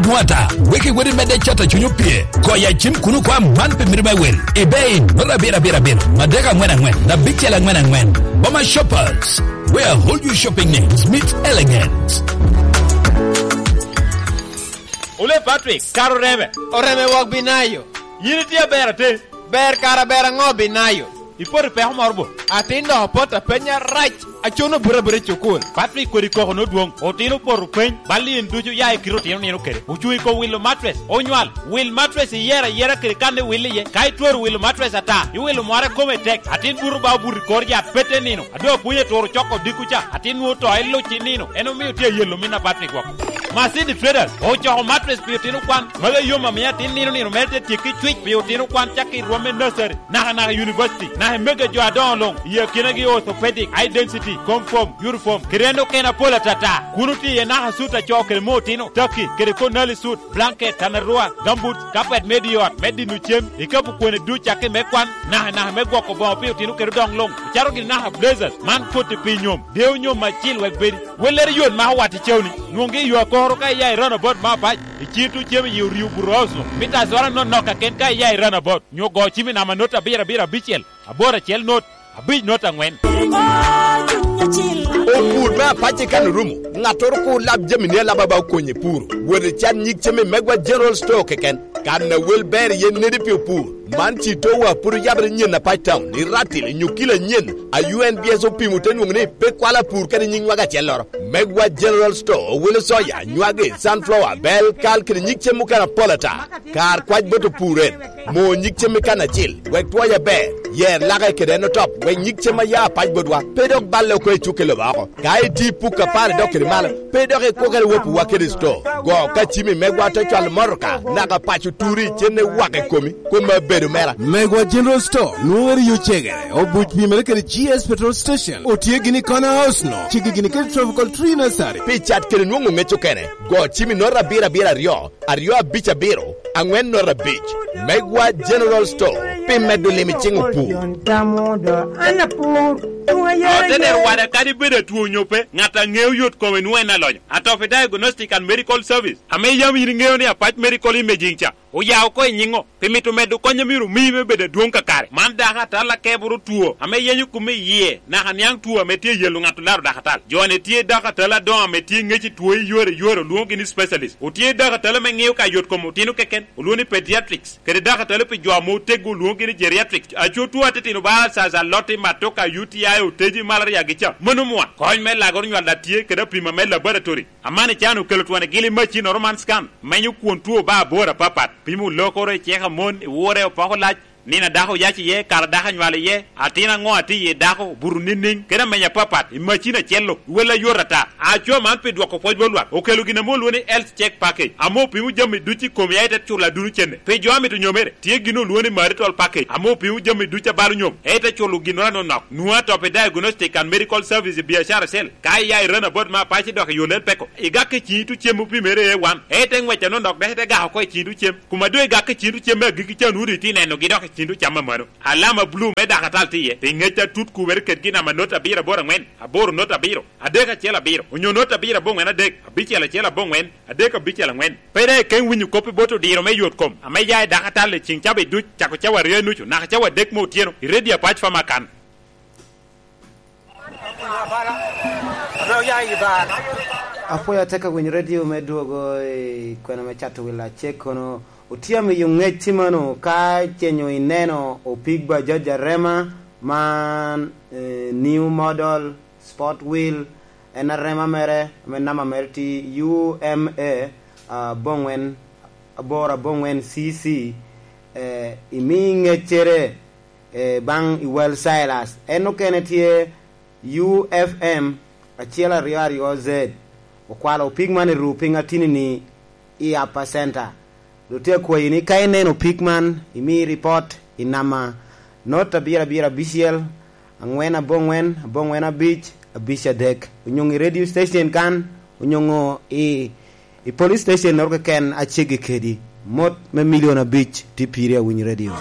nuata wiki wiri mede chata chunyu pie koya chim kunu kwa manpe mirima wel ibei nola bira madega ngwen na bikela ngwen Boma Shoppers, where hold you shopping needs meet elegance. Ole Patrick, caro reme. Oreme wak binayo. Yini tia bera te. Ber cara bera ngo binayo. Ipor pe morbo. Atindo pota penya right. Achono bure chukul. Patrick kori ko no duong. Otino por pen. Bali nduju ya ikirotino nino kere. Uchui ko Will Mattress. Onyal. Will Mattress yera kere kande Will ye. Kai tuor Will Mattress ata. I Will more come tek. Atin buru ba buru korja pete nino. Ado puye toro choko dikucha. Atin nuto elo chinino. Eno mi tie yelo mina Patrick wako. Masidi traders. Ocho Mattress piotino kwan. Male yoma mi atin nino mete tiki tweet piotino kwan chaki Roman nursery. Na university. Na mega jo adon long. Ye kinagi orthopedic identity. Conform, uniform, kirendo kena pola tata. Kunuti ye naha suta choke motino. Turkey, kiriko nali suit, blanket, tanarua, gumboot, carpet mediot, medi nuchem, ikapu kwenye ducha ke mekwan, naha megwa ko bon pio tinu kiridong long. Charo gini naha blazers, man kote pinyom, deo nyom machil wekberi. Weleri yon maha wati chewni. Nungi yu akoroka ya runabout ma baj. Ichitu chemi yu riu buroso. Mita zwara no noka kenka ya runabout. Nyogo chimi na manota bira bichel. Abora chel not. Abij nota ngwen. Opur ma pache kan rumu ngator ko lab jemine la baba konye pur wori chan nyik cheme megwa general store keken kan na welber yen ne de pur man chi to wa pur yabre nyen na patown ni ratil nyukila nyen a UNBS opimuten ngne pe kwala pur kan nyin waga chelor megwa general store wele soya nywage sunflower bel kal kan nyik chemu kana polata kar kwaj boto puren mo nyik cheme kana chil wek toya be yer laga kede no top we nyik chema ya paj bodwa pedok balle ko chukele bako kai ti puka pare dokere mal pedok ko kere wopu wakere store go ka chimi megwa to chal morka naga pachu turi chene wake komi ko ma bedo mera megwa general store nuweri yu chegere obuch pimere kere GS petrol station otie gini kona house no chigi gini kere tropical tree nursery pichat kere nungu mecho kene go chimi nora bira rio bicha biro angwen nora beach megwa general store pimedo limichingu pu Oteder wada kadi bede tuo nyope ngata ngeu yot ko wenwe na lonyo atofe diagnostic and medical service ame yam yiri ngeu ni apart medical imaging cha o yaw ko nyingo pimitu medu konyo miru mime bede duonka kare man daga tala keburu tuo ame yenyu kumi ye na hanyang tuo metie yelu ngatu laro daga tal jone tie daga tala don metie ngechi tuo yore luongi ni specialist o tie daga tala me ngeu ka yot ko mutinu keken luoni pediatrics kede daga tala pe jwa mo tegu luongi ni geriatrics acho tuo atetino ba sa lotti matoka UTI o teji malaria gicha monumwa koñ me lagor ñu wala tie keda prima me laboratory amane chanu kelo tuane gili machi normal scan menyu kuontuo ba bora papat pimu lokore cheha mon wore o pakolaj nina daho yachi ye kala daha nywale ye atina ngo ati ye daho buru ninning keda menya papat imachina chello wala yorata acho man pe dwako poj bolwa o kelu gina mo loni health check package amo pimu jami duchi komiyete chula dunu chenne pe joami to nyomere tie gino loni marital package amo pimu jami ducha balu nyom ete chulu gino no nok nuwa to pe diagnostic and medical service biashara sel kai yai rana bot ma pachi dok yolen peko igake chitu chemu pimere e wan ete ngwecha no nok dehete ga ko chitu chem kuma do igake chitu chem giki chanu riti neno gidok chindu chama mano alama blue me da katal tiye pingeta tut ku wer ket gina manota bira bora ngwen aboro nota biro adeka chela biro unyo nota bira bongwen adek abichela chela bongwen adeka bichela ngwen pere ken winyu kopi boto diro me yot kom ameja da katal le chinchabe du chako chawa re nuchu na chawa dek mo tieno ready apach fama kan apoya teka kwenye radio meduogo kwena mechato wila chekono utiame yungeti mano ka chenyo ineno opigba Georgia Rema man new model sport wheel ena Rema mere menama merti UMA bongwen abora bongwen CC iminge chere bang iwel Silas eno kenetie UFM achiela riari OZ okwala opigman rupinga tinini Iapa Center Lutia kwa ini kai neno Pigman imi report inama nota bira bisiel angwena bongwena beach abisha dek unyongi radio station kan unyongo i police station norke ken achigi kedi mot me miliona beach tipiria win radio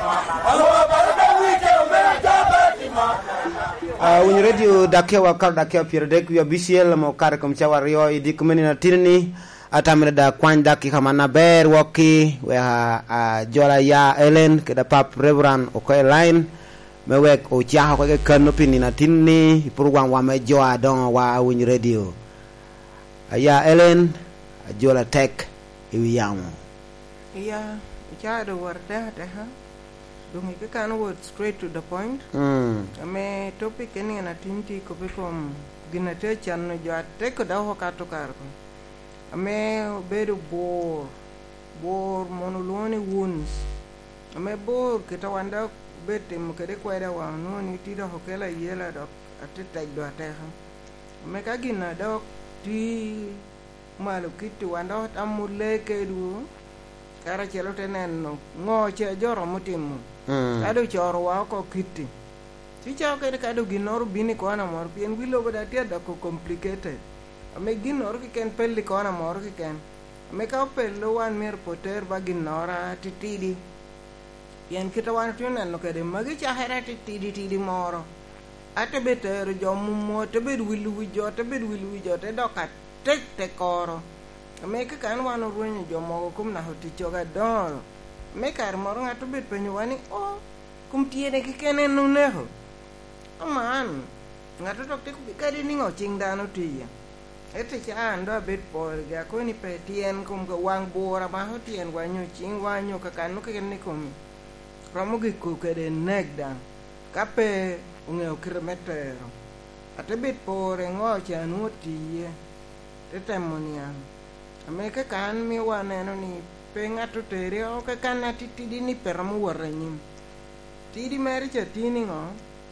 win radio dakewa kar dakewa pirdek wi bisiel mo kar kom chawario idi kumeni na tirni atamre da kwany daki kamana ber woki we jola ya Ellen ke da pap Reverend okoy line me wek o cha ko ke kanu pinina tinni program wa me joa don wa win radio ya Ellen jola tech iwiyamu ya cha do warda ta ha dungi ke kan word straight to the point me topic ni na tinti ko be kom gina te chan no ja te ko da ho ka to kar ko ame bedo bor monolone wounds ame bor ke ta wanda bete mo ke de ko da wa no ni ti do ho ke la yela do atita do ta ha ame ka gina do ti malu kiti wanda amule ke du kara chelo tenen no ngo che joro mutimu ado choro wa ko kiti ti chao ke ka do ginor bini ko na mor pien bilo go da tia da ko complicated ame ginor ki ken pelli ko na mor ki ken ame ka pello wan mer poter ba ginora titidi pien kita wan tunen no ke de magi cha hera titidi moro ate beter jo mo te bed wilu jo te dokat tek te koro ame ka kan wan ruonyo jo mo kum na hoti choga doro me kar moro ngato bet penyo wani o kum tiene ki kenen no neho aman ngato tok te ku ka di ningo ching dano tiya ete cha ando bet por ga ko ni pe tien kum ga wang bora ba ho tien wanyo ching wanyo ka kan no ken ni kum ramu gi ku ke de negda kape unge kilometero ate bet por ngo cha no tiye te temonian ame ka kan mi waneno ni penga to tere o ka kan atitidi ni peramu waranyim tidi meri cha tini ngo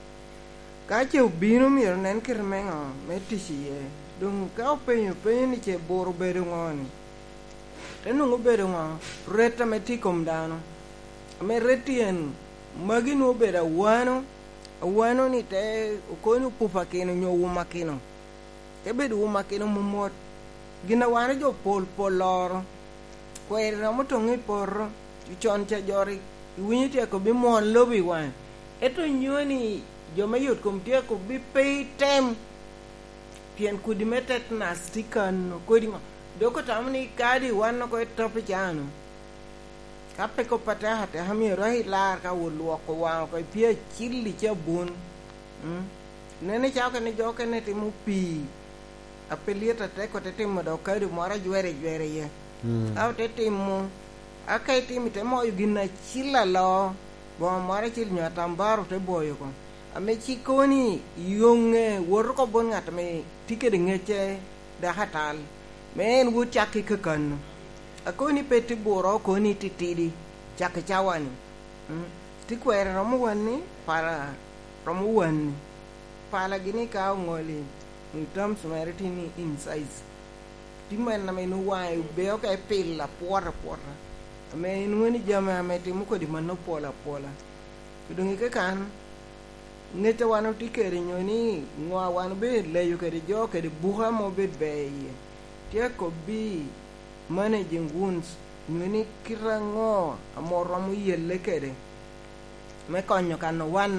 ka che ubino mi nen kirmengo metisiye dung ka penyo ni che boro bedo ngoni tenu ngo bedo ngo reta metikom dano ame retien magino beda wano ni te ko ni pupa kino nyowuma kino te bedo uma kino mumot gina wana jo poloro kwere na motongi porro chon cha jori winyiti ko bi mon lobi wan eto nyoni jo mayot kom tie ko bi pay tem pien kudimetet na stikan ko dingo doko tamni kadi wan ko topi janu kape ko pata hata hami rahi lar ka woluo ko wan ko pie chilli cha bun nene cha ka ne jo ka ne timu pi apelieta te ko te timo do ka du mora jwere ye au te timo akai timi te mo gina chila lo bo mora chil nya tambaro te boyo ko ame chikoni yonge wor ko bon ngat me tike de ngeche da hatal men wu chaki kakan akoni peti boro ko ni titidi chaki chawani tikwere romu wani para romu wani pala gini ka ngoli in terms of everything in size timen na menu wai be o ka pilla porra me nuni jama me timu ko di manno pola kudungi ke kan nete wano tikere nyoni ngwa wan be le yo ke jo ke di buha mo be be tie ko bi managing wounds nyoni kirango amoro mu yelle kede me konyo kan wan